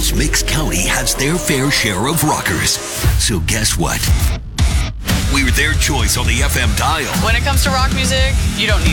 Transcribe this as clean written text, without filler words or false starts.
knows Mix County has their fair share of rockers. So guess what? We're their choice on the FM dial. When it comes to rock music, you don't need